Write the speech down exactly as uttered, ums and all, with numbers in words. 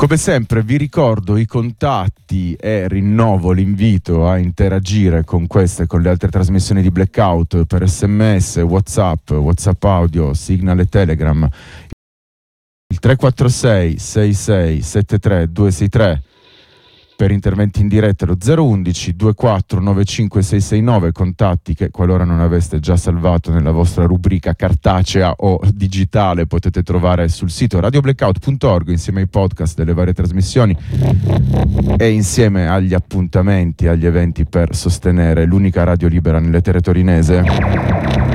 Come sempre vi ricordo i contatti e rinnovo l'invito a interagire con queste e con le altre trasmissioni di Blackout per sms, whatsapp, whatsapp audio, Signal e Telegram. Il tre quattro sei sei sei sette tre due sei tre per interventi in diretta, lo zero undici ventiquattro novantacinque seicentosessantanove, contatti che qualora non aveste già salvato nella vostra rubrica cartacea o digitale potete trovare sul sito radio blackout punto org insieme ai podcast delle varie trasmissioni e insieme agli appuntamenti, agli eventi per sostenere l'unica radio libera nell'etere torinese.